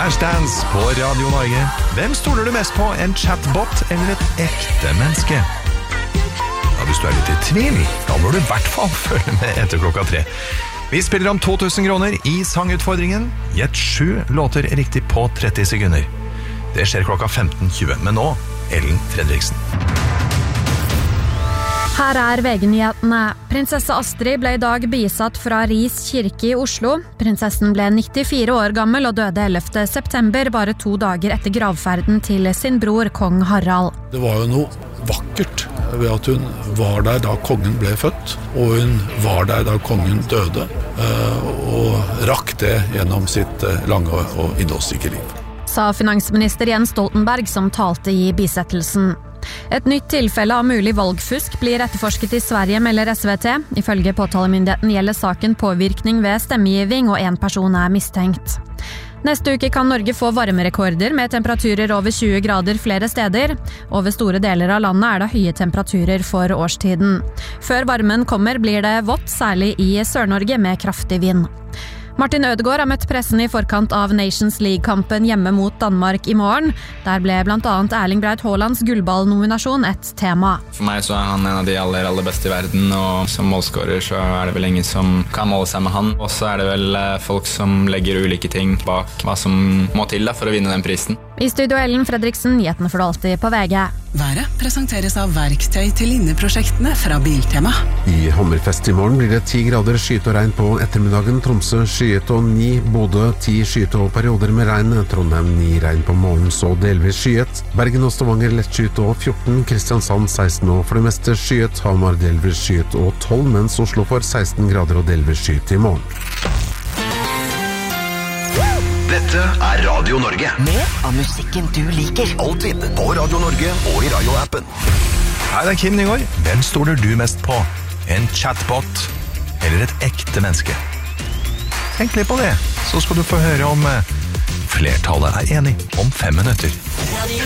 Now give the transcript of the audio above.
Flashdance på Radio Norge. Hvem stoler du mest på, en chatbot eller et ekte menneske? Ja, hvis du er litt i tvil, da må du I hvert fall følge med etter 3. Vi spiller om 2000 kroner I sangutfordringen. Gjett 7 låter riktig på 30 sekunder. Det skjer 15:20, men nå Ellen Fredriksen. Her VG-nyhetene. Prinsesse Astrid ble I dag bisatt fra Ris kirke I Oslo. Prinsessen ble 94 år gammel og døde 11. september, bare 2 dager etter gravferden til sin bror kong Harald. Det var jo noe vakkert ved at hun var der da kongen ble født, og hun var der da kongen døde, og rakk det gjennom sitt lange og innholdsrike liv. Sa finansminister Jens Stoltenberg som talte I bisettelsen. Et nytt tilfelle av mulig valgfusk blir etterforsket I Sverige, melder SVT. Ifølge påtalemyndigheten gjelder saken påvirkning ved stemmegivning, og en person mistenkt. Neste uke kan Norge få varmerekorder med temperaturer over 20 grader flere steder. Over store deler av landet det høye temperaturer for årstiden. Før varmen kommer blir det vått, særlig I Sør-Norge med kraftig vind. Martin Ødegaard har møtt pressen I forkant av Nations League-kampen hjemme mot Danmark I morgen. Der ble blant annet Erling Braut Haalands gullballnominasjon et tema. For meg så han en av de aller beste I verden, og som målskårer så det vel ingen som kan måle seg med han. Og så det vel folk som legger ulike ting bak hva som må til for å vinne den prisen. I studio Ellen Fredriksen, nyhetene får du alltid på VG. Været presenteres av verktøy til linneprosjektene fra Biltema. I Hammerfest I morgen blir det 10 grader skyet og regn på ettermiddagen. Tromsø skyet og 9, Bodø 10 skyet og perioder med regn. Trondheim 9 regn på morgen, så delvis skyet. Bergen og Stavanger lett skyet og 14, Kristiansand 16 og for det meste skyet. Hamar delvis skyet og 12, mens Oslo får 16 grader og delvis skyet I morgen. Dette Radio Norge. Mer av musikken du liker. Alltid på Radio Norge og I radioappen. Her Kim Nygaard. Hvem stoler du mest på? En chatbot eller et ekte menneske? Tenk litt på det, så skal du få høre om flertallet enig om 5 minutter.